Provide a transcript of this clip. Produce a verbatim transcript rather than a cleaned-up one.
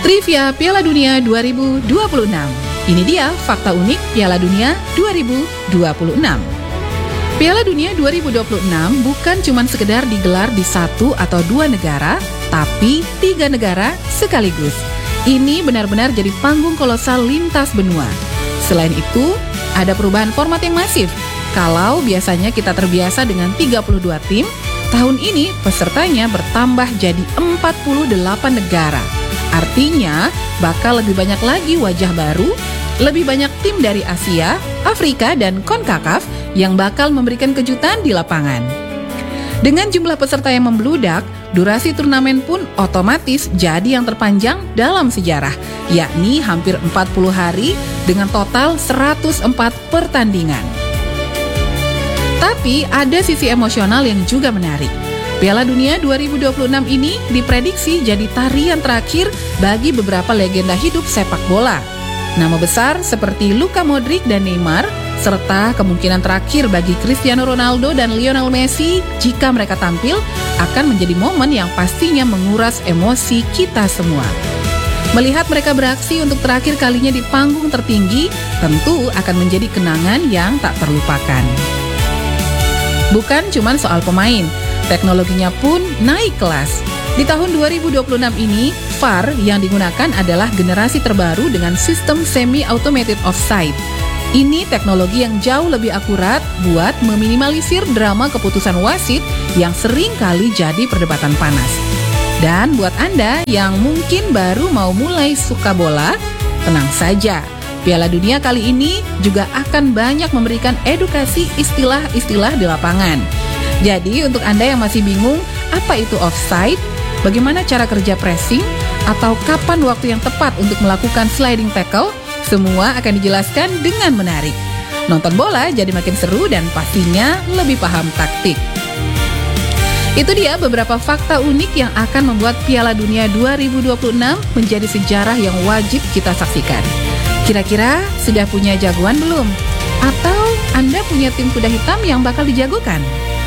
Trivia Piala Dunia dua ribu dua puluh enam. Ini dia fakta unik Piala Dunia dua ribu dua puluh enam. Piala Dunia dua ribu dua puluh enam bukan cuma sekedar digelar di satu atau dua negara, tapi tiga negara sekaligus. Ini benar-benar jadi panggung kolosal lintas benua. Selain itu, ada perubahan format yang masif. Kalau biasanya kita terbiasa dengan tiga puluh dua tim, tahun ini pesertanya bertambah jadi empat puluh delapan negara. Artinya, bakal lebih banyak lagi wajah baru, lebih banyak tim dari Asia, Afrika, dan CONCACAF yang bakal memberikan kejutan di lapangan. Dengan jumlah peserta yang membludak, durasi turnamen pun otomatis jadi yang terpanjang dalam sejarah, yakni hampir empat puluh hari dengan total seratus empat pertandingan. Tapi ada sisi emosional yang juga menarik. Piala Dunia dua ribu dua puluh enam ini diprediksi jadi tarian terakhir bagi beberapa legenda hidup sepak bola. Nama besar seperti Luka Modric dan Neymar, serta kemungkinan terakhir bagi Cristiano Ronaldo dan Lionel Messi jika mereka tampil, akan menjadi momen yang pastinya menguras emosi kita semua. Melihat mereka beraksi untuk terakhir kalinya di panggung tertinggi, tentu akan menjadi kenangan yang tak terlupakan. Bukan cuma soal pemain, teknologinya pun naik kelas. Di tahun dua ribu dua puluh enam ini, V A R yang digunakan adalah generasi terbaru dengan sistem semi-automated offside. Ini teknologi yang jauh lebih akurat buat meminimalisir drama keputusan wasit yang sering kali jadi perdebatan panas. Dan buat Anda yang mungkin baru mau mulai suka bola, tenang saja. Piala Dunia kali ini juga akan banyak memberikan edukasi istilah-istilah di lapangan. Jadi untuk Anda yang masih bingung apa itu offside, bagaimana cara kerja pressing, atau kapan waktu yang tepat untuk melakukan sliding tackle, semua akan dijelaskan dengan menarik. Nonton bola jadi makin seru dan pastinya lebih paham taktik. Itu dia beberapa fakta unik yang akan membuat Piala Dunia dua ribu dua puluh enam menjadi sejarah yang wajib kita saksikan. Kira-kira sudah punya jagoan belum? Atau Anda punya tim kuda hitam yang bakal dijagokan?